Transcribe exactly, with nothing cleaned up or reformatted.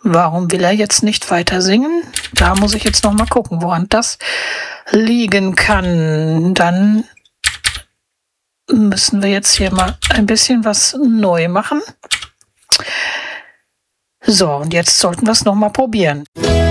Warum will er jetzt nicht weiter singen? Da muss ich jetzt noch mal gucken, woran das liegen kann. Dann müssen wir jetzt hier mal ein bisschen was neu machen. So, und jetzt sollten wir es noch mal probieren.